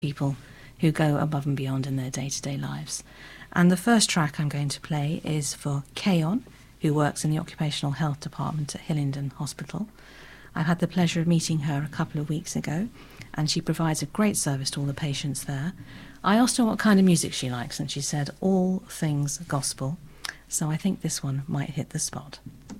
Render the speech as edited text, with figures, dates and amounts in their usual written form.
people who go above and beyond in their day-to-day lives. And the first track I'm going to play is for Kayon, who works in the occupational health department at Hillingdon Hospital. I've had the pleasure of meeting her a couple of weeks ago, and she provides a great service to all the patients there. I asked her what kind of music she likes, and she said all things gospel. So I think this one might hit the spot.